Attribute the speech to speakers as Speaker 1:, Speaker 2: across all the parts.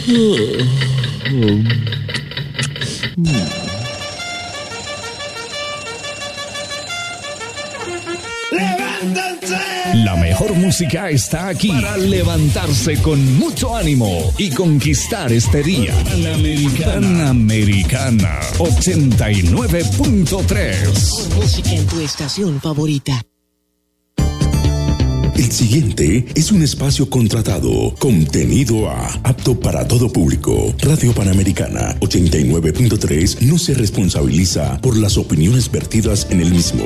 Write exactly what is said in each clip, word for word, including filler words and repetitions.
Speaker 1: La mejor música está aquí para levantarse con mucho ánimo y conquistar este día. Panamericana, Panamericana ochenta y nueve punto tres.
Speaker 2: Música en tu estación favorita.
Speaker 3: El siguiente es un espacio contratado, contenido a, apto para todo público. Radio Panamericana ochenta y nueve punto tres no se responsabiliza por las opiniones vertidas en el mismo.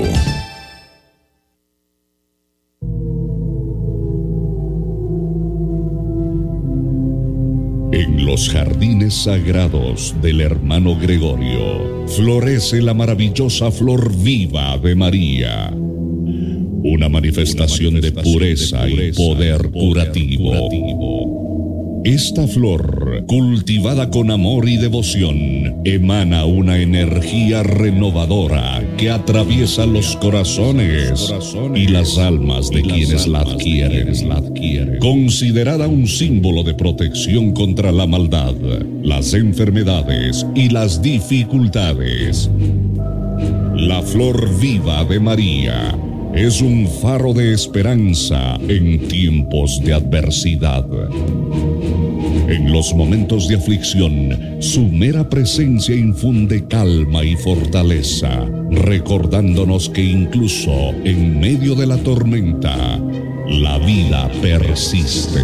Speaker 4: En los jardines sagrados del hermano Gregorio florece la maravillosa flor viva de María, una manifestación de pureza y poder curativo. Esta flor, cultivada con amor y devoción, emana una energía renovadora que atraviesa los corazones y las almas de quienes la adquieren. Considerada un símbolo de protección contra la maldad, las enfermedades y las dificultades. La flor viva de María es un faro de esperanza en tiempos de adversidad. En los momentos de aflicción, su mera presencia infunde calma y fortaleza, recordándonos que incluso en medio de la tormenta, la vida persiste.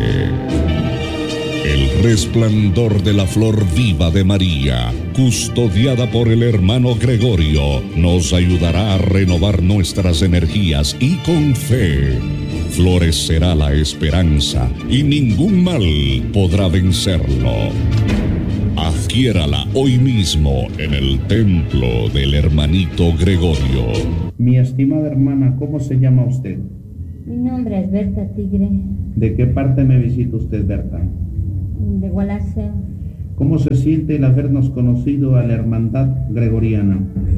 Speaker 4: El resplandor de la flor viva de María, custodiada por el hermano Gregorio, nos ayudará a renovar nuestras energías y con fe florecerá la esperanza y ningún mal podrá vencerlo. Adquiérala hoy mismo en el templo del hermanito Gregorio.
Speaker 5: Mi estimada hermana, ¿cómo se llama usted?
Speaker 6: Mi nombre es Berta Tigre.
Speaker 5: ¿De qué parte me visita usted, Berta?
Speaker 6: De Gualaceo.
Speaker 5: ¿Cómo se siente el habernos conocido a la hermandad gregoriana?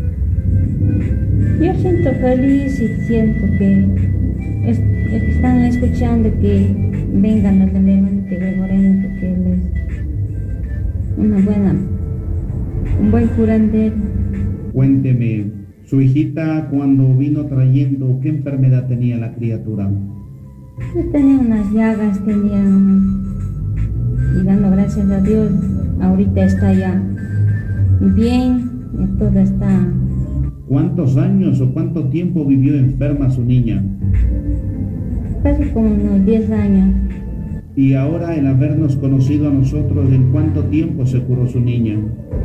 Speaker 6: Yo siento feliz y siento que es, están escuchando que vengan los del hermanito gregoriano, porque él es una buena, un buen curandero.
Speaker 5: Cuénteme, su hijita cuando vino trayendo, ¿qué enfermedad tenía la criatura?
Speaker 6: Yo tenía unas llagas, tenía unas... Y dando gracias a Dios, ahorita está ya bien, y todo está...
Speaker 5: ¿Cuántos años o cuánto tiempo vivió enferma su niña?
Speaker 6: Casi como unos diez años.
Speaker 5: Y ahora, el habernos conocido a nosotros, ¿en cuánto tiempo se curó su niña?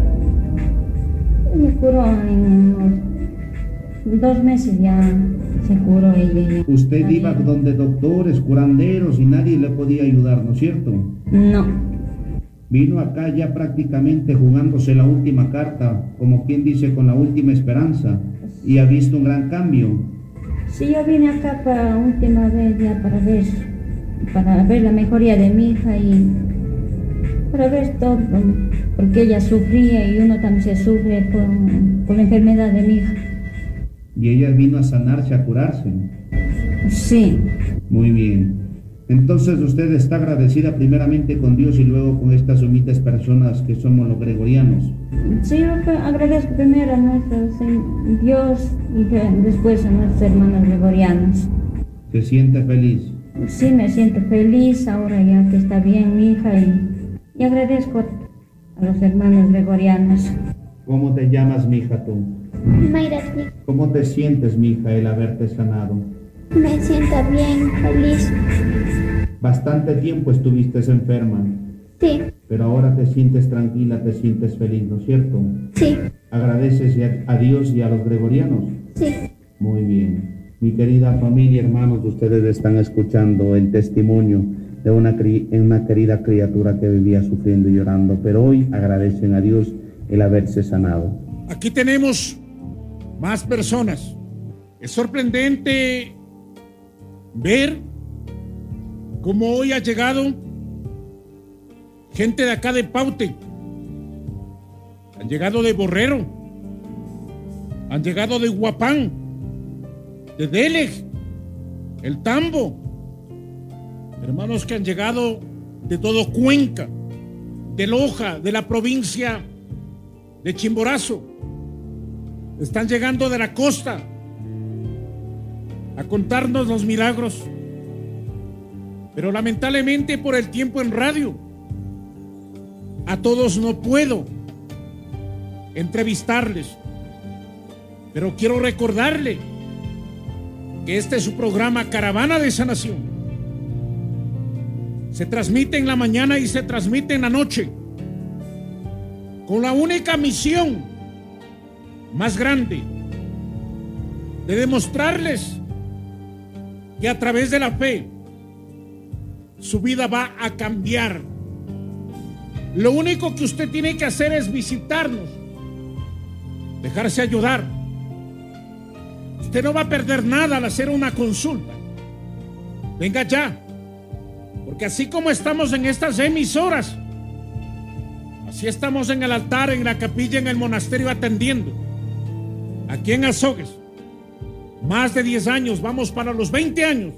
Speaker 6: Me curó en unos dos meses ya, se curó ella. Ya.
Speaker 5: Usted está iba bien. Donde doctores, curanderos y nadie le podía ayudar, ¿no es cierto?
Speaker 6: No.
Speaker 5: Vino acá ya prácticamente jugándose la última carta, como quien dice, con la última esperanza, y ha visto un gran cambio.
Speaker 6: Sí, yo vine acá para última vez ya para ver, para ver la mejoría de mi hija y para ver todo, porque ella sufría y uno también se sufre por, por la enfermedad de mi hija.
Speaker 5: ¿Y ella vino a sanarse, a curarse?
Speaker 6: Sí.
Speaker 5: Muy bien. Entonces usted está agradecida primeramente con Dios y luego con estas humildes personas que somos los gregorianos.
Speaker 6: Sí, yo agradezco primero a nuestro Dios y después a nuestros hermanos gregorianos.
Speaker 5: ¿Se siente feliz?
Speaker 6: Sí, me siento feliz ahora ya que está bien mi hija y, y agradezco a los hermanos gregorianos.
Speaker 5: ¿Cómo te llamas, mija, tú?
Speaker 7: Mayra.
Speaker 5: ¿Cómo te sientes, mija, el haberte sanado?
Speaker 7: Me siento bien, feliz.
Speaker 5: Bastante tiempo estuviste enferma.
Speaker 7: Sí.
Speaker 5: Pero ahora te sientes tranquila, te sientes feliz, ¿no es cierto?
Speaker 7: Sí.
Speaker 5: ¿Agradeces a Dios y a los gregorianos?
Speaker 7: Sí.
Speaker 5: Muy bien. Mi querida familia, hermanos, ustedes están escuchando el testimonio de una, una querida criatura que vivía sufriendo y llorando, pero hoy agradecen a Dios el haberse sanado.
Speaker 8: Aquí tenemos más personas. Es sorprendente ver cómo hoy ha llegado gente de acá de Paute, han llegado de Borrero, han llegado de Huapán, de Délej, el Tambo, hermanos que han llegado de todo Cuenca, de Loja, de la provincia de Chimborazo. Están llegando de la costa a contarnos los milagros. Pero lamentablemente por el tiempo en radio, a todos no puedo entrevistarles. Pero quiero recordarle que este es su programa Caravana de Sanación. Se transmite en la mañana y se transmite en la noche, con la única misión más grande de demostrarles que a través de la fe su vida va a cambiar. Lo único que usted tiene que hacer es visitarnos, dejarse ayudar. Usted no va a perder nada al hacer una consulta. Venga ya, porque así como estamos en estas emisoras, así estamos en el altar, en la capilla, en el monasterio atendiendo. Aquí en Azogues, más de diez años, vamos para los veinte años.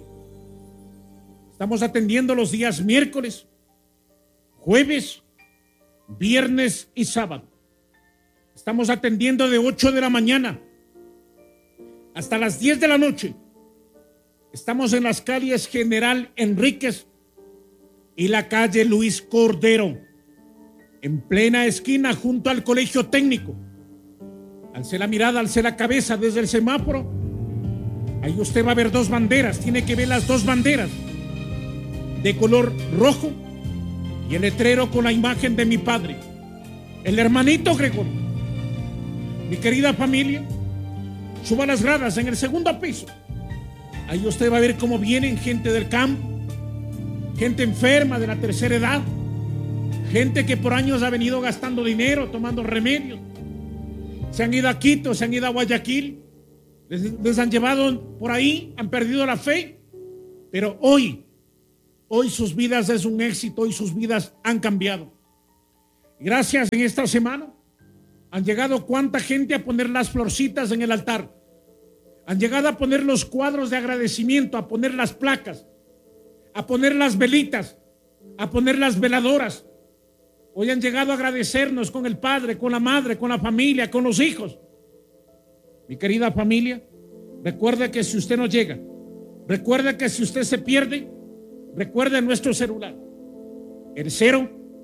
Speaker 8: Estamos atendiendo los días miércoles, jueves, viernes y sábado. Estamos atendiendo de ocho de la mañana hasta las diez de la noche. Estamos en las calles General Enríquez y la calle Luis Cordero, en plena esquina junto al Colegio Técnico. Alce la mirada, alce la cabeza desde el semáforo. Ahí usted va a ver dos banderas. Tiene que ver las dos banderas de color rojo y el letrero con la imagen de mi padre, el hermanito Gregorio. Mi querida familia, suba las gradas en el segundo piso. Ahí usted va a ver cómo vienen gente del campo, gente enferma de la tercera edad, gente que por años ha venido gastando dinero, tomando remedios. Se han ido a Quito, se han ido a Guayaquil, les, les han llevado por ahí, han perdido la fe, pero hoy, hoy sus vidas es un éxito, hoy sus vidas han cambiado. Gracias en esta semana. Han llegado cuánta gente a poner las florcitas en el altar. Han llegado a poner los cuadros de agradecimiento, a poner las placas, a poner las velitas, a poner las veladoras. Hoy han llegado a agradecernos con el padre, con la madre, con la familia, con los hijos. Mi querida familia, recuerde que si usted no llega, recuerde que si usted se pierde, recuerde nuestro celular, el cero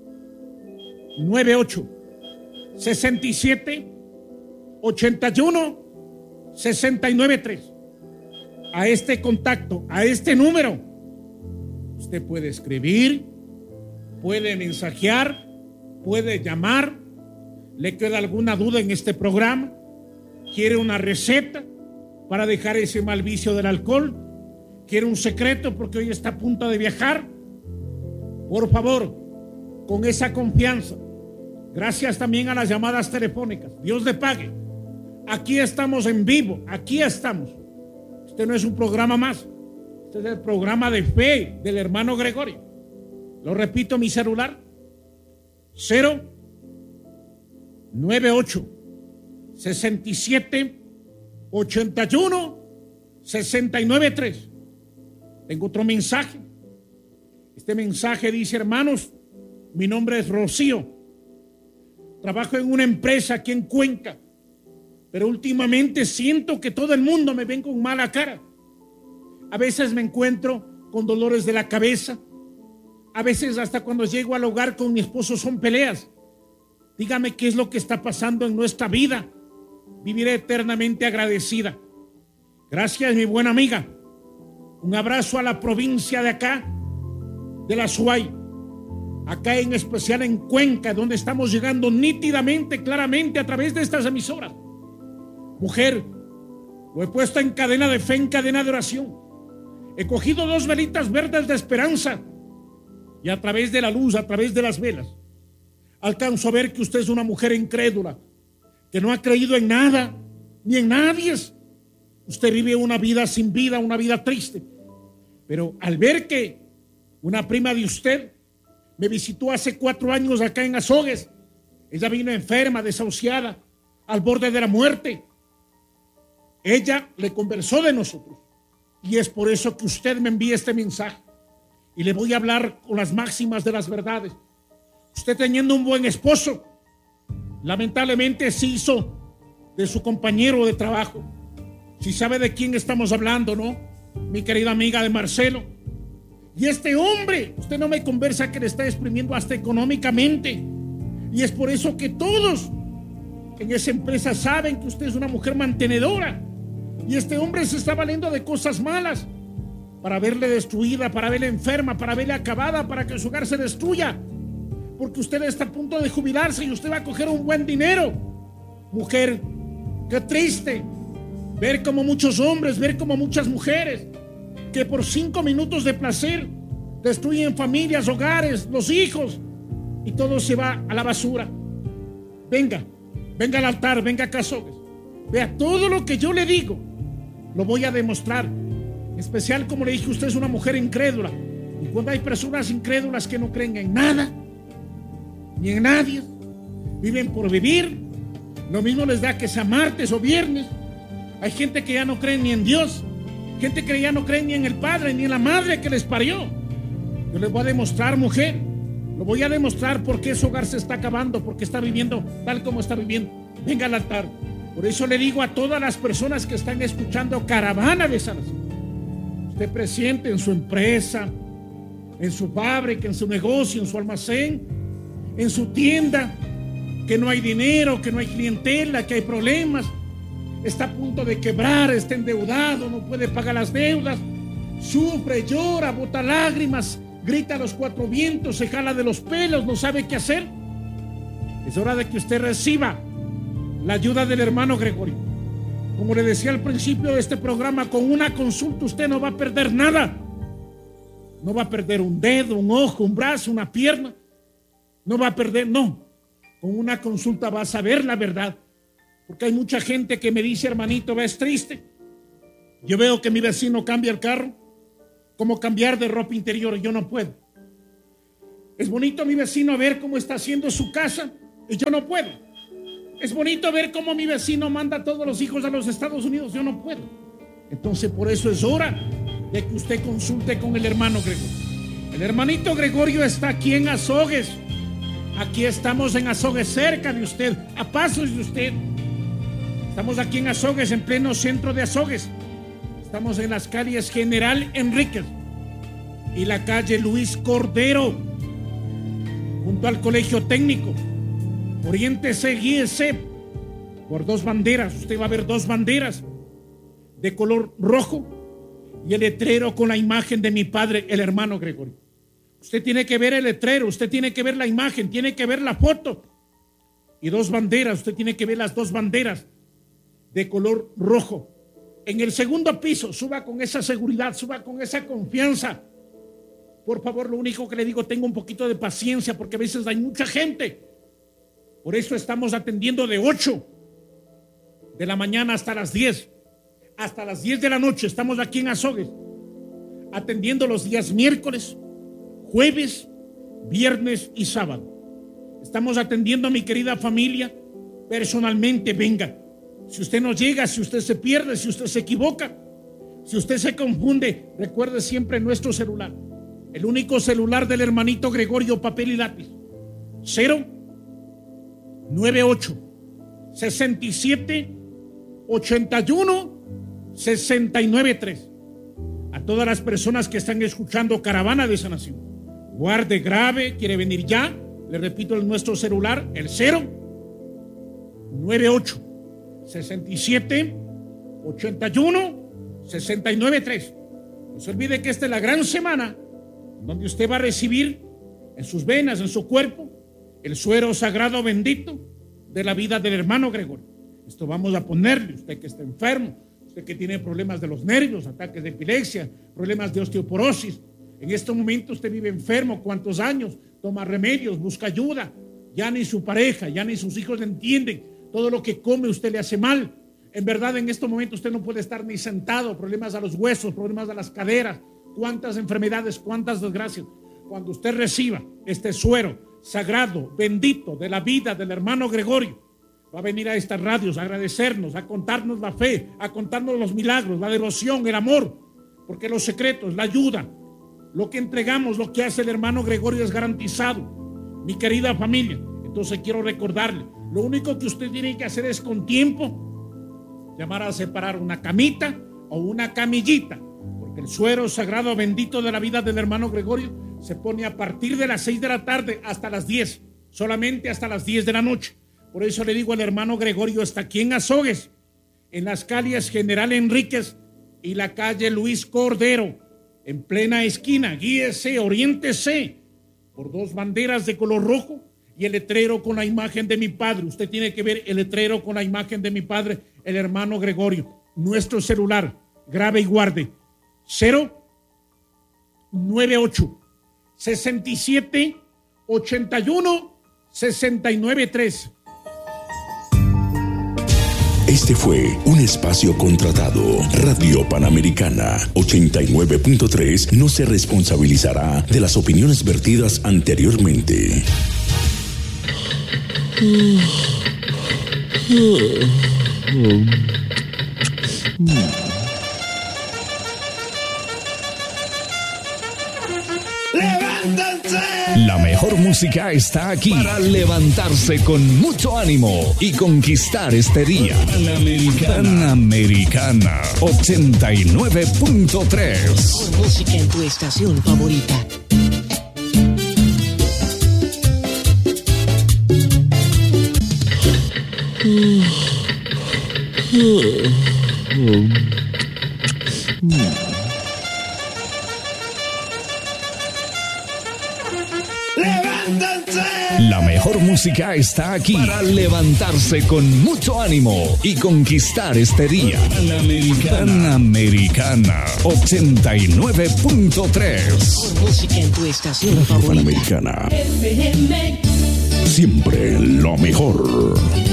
Speaker 8: nueve ocho sesenta y siete ochenta y uno sesenta y nueve tres. A este contacto, a este número, usted puede escribir, puede mensajear, puede llamar. ¿Le queda alguna duda en este programa? ¿Quiere una receta para dejar ese mal vicio del alcohol? ¿Quiere un secreto porque hoy está a punto de viajar? Por favor, con esa confianza. Gracias también a las llamadas telefónicas. Dios le pague. Aquí estamos en vivo. Aquí estamos. Este no es un programa más. Este es el programa de fe del hermano Gregorio. Lo repito, mi celular. cero nueve ocho sesenta y siete ochenta y uno sesenta y nueve tres. Tengo otro mensaje. Este mensaje dice: hermanos, mi nombre es Rocío. Trabajo en una empresa aquí en Cuenca, pero últimamente siento que todo el mundo me ven con mala cara. A veces me encuentro con dolores de la cabeza. A veces hasta cuando llego al hogar con mi esposo son peleas. Dígame qué es lo que está pasando en nuestra vida. Viviré eternamente agradecida. Gracias, mi buena amiga. Un abrazo a la provincia de acá, de la Suay. Acá en especial en Cuenca, donde estamos llegando nítidamente, claramente a través de estas emisoras. Mujer, lo he puesto en cadena de fe, en cadena de oración. He cogido dos velitas verdes de esperanza y a través de la luz, a través de las velas, alcanzo a ver que usted es una mujer incrédula, que no ha creído en nada ni en nadie. Usted vive una vida sin vida, una vida triste. Pero al ver que una prima de usted me visitó hace cuatro años acá en Azogues, ella vino enferma, desahuciada, al borde de la muerte. Ella le conversó de nosotros y es por eso que usted me envía este mensaje y le voy a hablar con las máximas de las verdades. Usted teniendo un buen esposo, lamentablemente se hizo de su compañero de trabajo. Si sabe de quién estamos hablando, ¿no? Mi querida amiga de Marcelo. Y este hombre, usted no me conversa que le está exprimiendo hasta económicamente. Y es por eso que todos en esa empresa saben que usted es una mujer mantenedora. Y este hombre se está valiendo de cosas malas para verle destruida, para verle enferma, para verle acabada, para que su hogar se destruya. Porque usted está a punto de jubilarse y usted va a coger un buen dinero. Mujer, qué triste ver como muchos hombres, ver como muchas mujeres que por cinco minutos de placer destruyen familias, hogares, los hijos, y todo se va a la basura. Venga, venga al altar, venga a Cazogues. Vea, todo lo que yo le digo lo voy a demostrar. En especial, como le dije, usted es una mujer incrédula. Y cuando hay personas incrédulas que no creen en nada ni en nadie, viven por vivir, lo mismo les da que sea martes o viernes. Hay gente que ya no cree ni en Dios, gente que ya no cree ni en el Padre ni en la madre que les parió. Yo les voy a demostrar, mujer, lo voy a demostrar por qué su hogar se está acabando, porque está viviendo tal como está viviendo. Venga al altar. Por eso le digo a todas las personas que están escuchando Caravana de Sanación, usted presente en su empresa, en su fábrica, en su negocio, en su almacén, en su tienda, que no hay dinero, que no hay clientela, que hay problemas, está a punto de quebrar, está endeudado, no puede pagar las deudas, sufre, llora, bota lágrimas, grita a los cuatro vientos, se jala de los pelos, no sabe qué hacer. Es hora de que usted reciba la ayuda del hermano Gregorio. Como le decía al principio de este programa, con una consulta usted no va a perder nada. No va a perder un dedo, un ojo, un brazo, una pierna. No va a perder, no. Con una consulta va a saber la verdad. Porque hay mucha gente que me dice, hermanito, ves triste. Yo veo que mi vecino cambia el carro, como cambiar de ropa interior, y yo no puedo. Es bonito mi vecino ver cómo está haciendo su casa, y yo no puedo. Es bonito ver cómo mi vecino manda a todos los hijos a los Estados Unidos, yo no puedo. Entonces por eso es hora de que usted consulte con el hermano Gregorio. El hermanito Gregorio está aquí en Azogues. Aquí estamos en Azogues, cerca de usted, a pasos de usted. Estamos aquí en Azogues, en pleno centro de Azogues. Estamos en las calles General Enríquez y la calle Luis Cordero, junto al Colegio Técnico. Oriéntese, guíese por dos banderas. Usted va a ver dos banderas de color rojo y el letrero con la imagen de mi padre, el hermano Gregorio. Usted tiene que ver el letrero, usted tiene que ver la imagen, tiene que ver la foto. Y dos banderas, usted tiene que ver las dos banderas de color rojo. En el segundo piso, suba con esa seguridad, suba con esa confianza. Por favor, lo único que le digo, tenga un poquito de paciencia, porque a veces hay mucha gente. Por eso estamos atendiendo de ocho de la mañana hasta las diez. Hasta las diez de la noche estamos aquí en Azogues, atendiendo los días miércoles, jueves, viernes y sábado. Estamos atendiendo a mi querida familia personalmente. Venga, si usted no llega, si usted se pierde, si usted se equivoca, si usted se confunde, recuerde siempre nuestro celular, el único celular del hermanito Gregorio, papel y lápiz. Cero nueve ocho sesenta y siete ochenta y uno sesenta y nueve tres. A todas las personas que están escuchando Caravana de Sanación, guarde, grave, quiere venir ya. Le repito, el nuestro celular, el cero nueve ocho sesenta y siete ochenta y uno sesenta y nueve tres. No se olvide que esta es la gran semana donde usted va a recibir en sus venas, en su cuerpo, el suero sagrado bendito de la vida del hermano Gregorio. Esto vamos a ponerle, usted que está enfermo, usted que tiene problemas de los nervios, ataques de epilepsia, problemas de osteoporosis. En este momento usted vive enfermo, ¿cuántos años? Toma remedios, busca ayuda. Ya ni su pareja, ya ni sus hijos le entienden. Todo lo que come usted le hace mal. En verdad, en este momento usted no puede estar ni sentado. Problemas a los huesos, problemas a las caderas. Cuántas enfermedades, cuántas desgracias. Cuando usted reciba este suero sagrado, bendito de la vida del hermano Gregorio, va a venir a estas radios a agradecernos, a contarnos la fe, a contarnos los milagros, la devoción, el amor, porque los secretos, la ayuda, lo que entregamos, lo que hace el hermano Gregorio es garantizado. mi querida familia. Entonces quiero recordarle, lo único que usted tiene que hacer es con tiempo llamar a separar una camita o una camillita, porque el suero sagrado bendito de la vida del hermano Gregorio se pone a partir de las seis de la tarde hasta las diez, solamente hasta las diez de la noche. Por eso le digo, al hermano Gregorio está aquí en Azogues, en las calles General Enríquez y la calle Luis Cordero, en plena esquina. Guíese, oriéntese por dos banderas de color rojo y el letrero con la imagen de mi padre. Usted tiene que ver el letrero con la imagen de mi padre, el hermano Gregorio. Nuestro celular, grabe y guarde, cero nueve ocho sesenta y siete ochenta y uno sesenta y nueve tres.
Speaker 3: Este fue un espacio contratado. Radio Panamericana ochenta y nueve punto tres no se responsabilizará de las opiniones vertidas anteriormente.
Speaker 1: ¡Levántense! La mejor música está aquí para levantarse con mucho ánimo y conquistar este día. Panamericana, Panamericana ochenta y nueve punto tres.
Speaker 2: Mejor música en tu estación favorita.
Speaker 1: La mejor música está aquí para levantarse con mucho ánimo y conquistar este día. Panamericana, Panamericana ochenta y nueve punto tres.
Speaker 2: Mejor música en tu estación favorita.
Speaker 3: Panamericana. Siempre lo mejor.